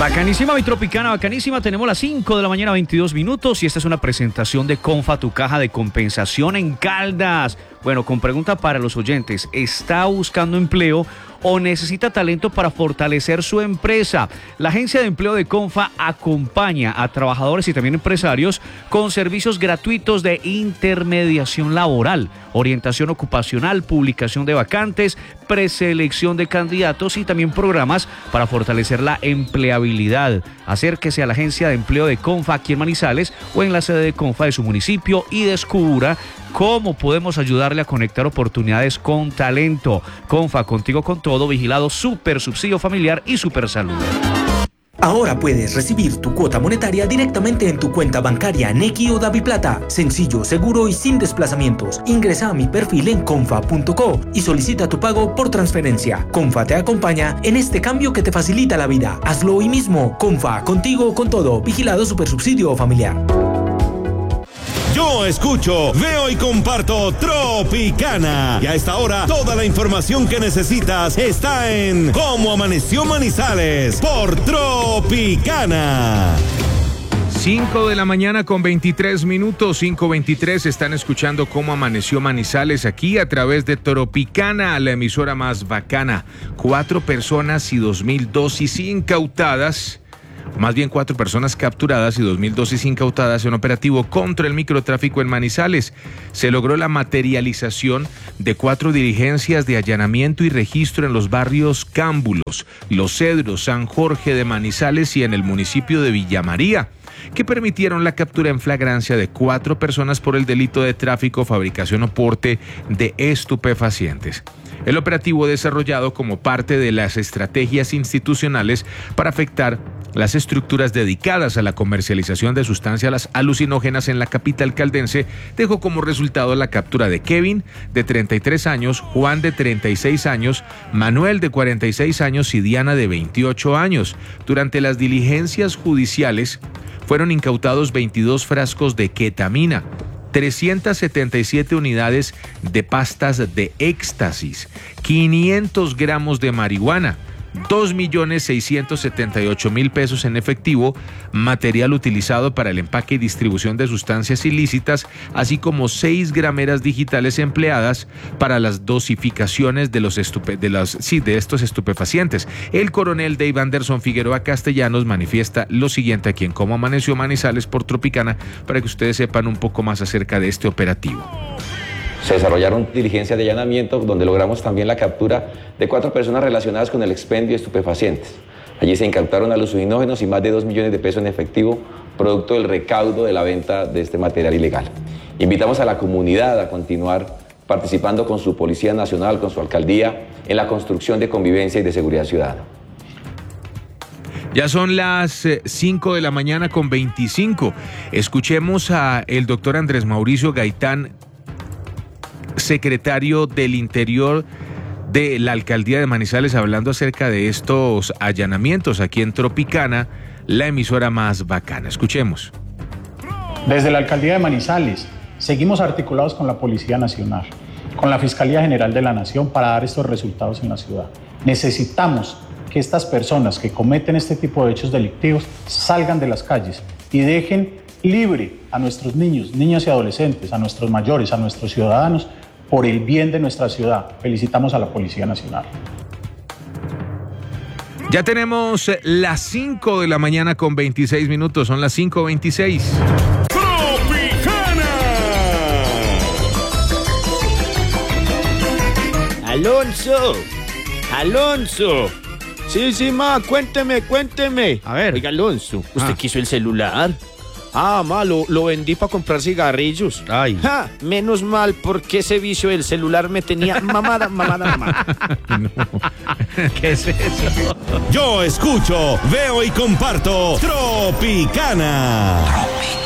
Bacanísima mi Tropicana, bacanísima. Tenemos las 5 de la mañana, 22 minutos, y esta es una presentación de Confa, tu caja de compensación en Caldas. Bueno, con pregunta para los oyentes: ¿está buscando empleo o necesita talento para fortalecer su empresa? La agencia de empleo de Confa acompaña a trabajadores y también empresarios con servicios gratuitos de intermediación laboral, orientación ocupacional, publicación de vacantes, preselección de candidatos y también programas para fortalecer la empleabilidad. Acérquese a la agencia de empleo de Confa aquí en Manizales o en la sede de Confa de su municipio y descubra cómo podemos ayudarle a conectar oportunidades con talento. Confa, contigo con todo, vigilado Super Subsidio Familiar y Super Salud. Ahora puedes recibir tu cuota monetaria directamente en tu cuenta bancaria Nequi o DaviPlata. Sencillo, seguro y sin desplazamientos. Ingresa a mi perfil en confa.co y solicita tu pago por transferencia. Confa te acompaña en este cambio que te facilita la vida. Hazlo hoy mismo. Confa, contigo con todo. Vigilado Super Subsidio Familiar. Yo escucho, veo y comparto Tropicana. Y a esta hora, toda la información que necesitas está en Cómo Amaneció Manizales por Tropicana. 5 de la mañana con 23 minutos, 5:23, están escuchando Cómo Amaneció Manizales aquí a través de Tropicana, la emisora más bacana. 4 personas y 2.000 dosis incautadas. Más bien 4 personas capturadas y 2.000 dosis incautadas en operativo contra el microtráfico en Manizales. Se logró la materialización de 4 diligencias de allanamiento y registro en los barrios Cámbulos, Los Cedros, San Jorge de Manizales y en el municipio de Villa María, que permitieron la captura en flagrancia de 4 personas por el delito de tráfico, fabricación o porte de estupefacientes. El operativo desarrollado como parte de las estrategias institucionales para afectar las estructuras dedicadas a la comercialización de sustancias alucinógenas en la capital caldense dejó como resultado la captura de Kevin, de 33 años, Juan, de 36 años, Manuel, de 46 años y Diana, de 28 años. Durante las diligencias judiciales fueron incautados 22 frascos de ketamina, 377 unidades de pastas de éxtasis, 500 gramos de marihuana, 2.678.000 pesos en efectivo, material utilizado para el empaque y distribución de sustancias ilícitas, así como 6 grameras digitales empleadas para las dosificaciones de estos estupefacientes. El coronel Dave Anderson Figueroa Castellanos manifiesta lo siguiente aquí en Cómo Amaneció Manizales por Tropicana, para que ustedes sepan un poco más acerca de este operativo. Se desarrollaron diligencias de allanamiento donde logramos también la captura de 4 personas relacionadas con el expendio de estupefacientes. Allí se incautaron alucinógenos y más de 2 millones de pesos en efectivo, producto del recaudo de la venta de este material ilegal. Invitamos a la comunidad a continuar participando con su Policía Nacional, con su alcaldía, en la construcción de convivencia y de seguridad ciudadana. Ya son las 5 de la mañana con 25. Escuchemos a el doctor Andrés Mauricio Gaitán, secretario del Interior de la Alcaldía de Manizales, hablando acerca de estos allanamientos aquí en Tropicana, la emisora más bacana. Escuchemos. Desde la Alcaldía de Manizales seguimos articulados con la Policía Nacional, con la Fiscalía General de la Nación para dar estos resultados en la ciudad. Necesitamos que estas personas que cometen este tipo de hechos delictivos salgan de las calles y dejen libre a nuestros niños, niñas y adolescentes, a nuestros mayores, a nuestros ciudadanos, por el bien de nuestra ciudad. Felicitamos a la Policía Nacional. Ya tenemos las 5 de la mañana con 26 minutos, son las 5:26. ¡Tropicana! Alonso. Sí, ma, cuénteme. A ver. Oiga, Alonso, ¿usted quiso el celular? Ma, lo vendí para comprar cigarrillos. Ay. Menos mal, porque ese vicio del celular me tenía mamada. No. ¿Qué es eso? Yo escucho, veo y comparto Tropicana.